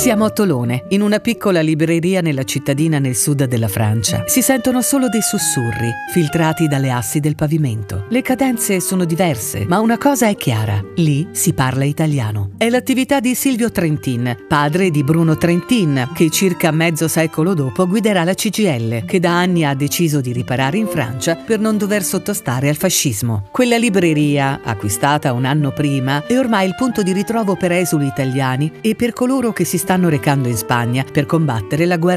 Siamo a Tolone, in una piccola libreria nella cittadina nel sud della Francia. Si sentono solo dei sussurri, filtrati dalle assi del pavimento. Le cadenze sono diverse, ma una cosa è chiara: lì si parla italiano. È l'attività di Silvio Trentin, padre di Bruno Trentin, che circa mezzo secolo dopo guiderà la CGIL, che da anni ha deciso di riparare in Francia per non dover sottostare al fascismo. Quella libreria, acquistata un anno prima, è ormai il punto di ritrovo per esuli italiani e per coloro che si stanno recando in Spagna per combattere la guerra